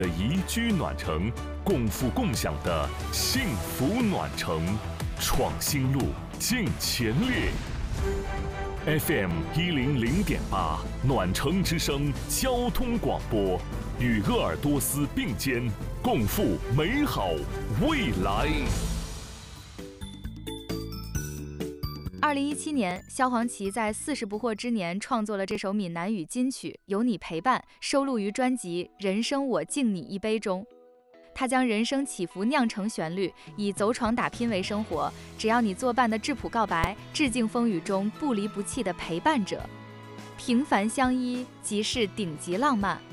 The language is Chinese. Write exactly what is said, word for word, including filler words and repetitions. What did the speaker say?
的宜居暖城，共富共享的幸福暖城。创新路，尽全力。F M 一零零点八，暖城之声交通广播，与鄂尔多斯并肩，共赴美好未来。 二零一七年，萧煌奇在四十不惑之年创作了这首闽南语金曲《有你陪伴》，收录于专辑《人生我敬你一杯》中。他将人生起伏酿成旋律，以走闯打拼为生活，只要你作伴的质朴告白，致敬风雨中不离不弃的陪伴者。平凡相依即是顶级浪漫，